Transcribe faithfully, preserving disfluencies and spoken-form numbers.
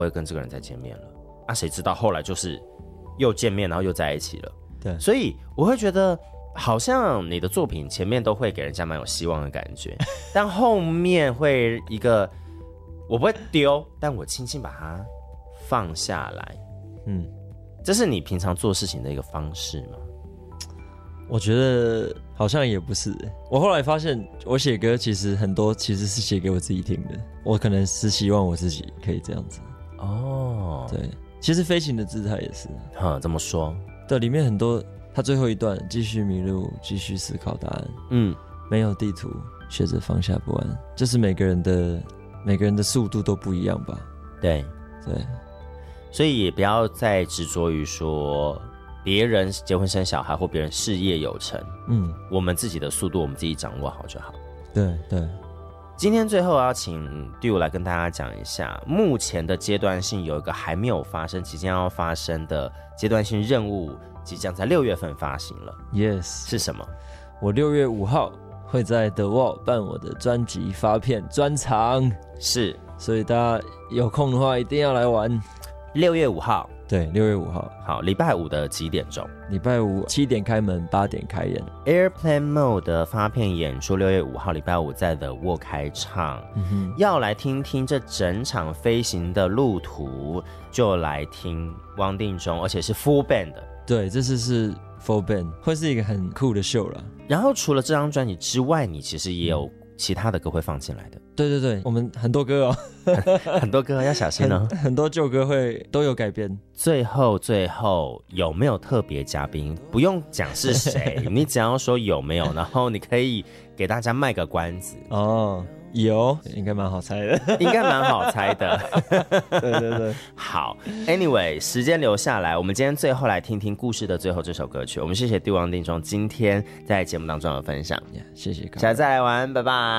会跟这个人再见面了啊，谁知道后来就是又见面，然后又在一起了。 对， 所以我会觉得好像你的作品前面都会给人家蛮有希望的感觉，但后面会一个我不会丢，但我轻轻把它放下来。嗯，这是你平常做事情的一个方式吗？ 我觉得好像也不是。我后来发现，我写歌其实很多其实是写给我自己听的。我可能是希望我自己可以这样子。哦，对，其实飞行的姿态也是。 哼，怎么说？ 对，里面很多，它最后一段继续迷路，继续思考答案。嗯，没有地图，学着放下不安，就是每个人的每个人的速度都不一样吧？ 对对， 所以也不要再执着于说别人结婚生小孩或别人事业有成，嗯，我们自己的速度我们自己掌握好就好。 对对。 今天最后要请 Diu 来跟大家讲一下，目前的阶段性有一个还没有发生，即将要发生的阶段性任务，即将在六月份发行了。 Yes， 是什么？ 我六月五号会在 The Wall 办我的专辑发片专场， 是， 所以大家有空的话一定要来玩。 六月五号。 对，六月五号， 好，礼拜五的几点钟？ 礼拜五七点开门，八点开演。 Airplane Mode 的发片演出，六月五号礼拜五在 The Wall 开唱。嗯、要来听听这整场飞行的路途，就来听汪定中，而且是 full band 的。 对，这次是 full band， 会是一个很酷的秀啦。 然后除了这张专辑之外，你其实也有其他的歌会放进来的。 对对对，我们很多歌哦， 很, 很多歌要小心哦很，很多旧歌会都有改编。 最后最后有没有特别嘉宾？不用讲是谁，你只要说有没有，然后你可以给大家卖个关子哦。有，应该蛮好猜的， 应该蛮好猜的。 对对对， 好 ，Anyway， 时间留下来，我们今天最后来听听故事的最后这首歌曲。我们谢谢Diu汪定中今天在节目当中的分享， yeah, 谢谢， 下次再来玩，拜拜。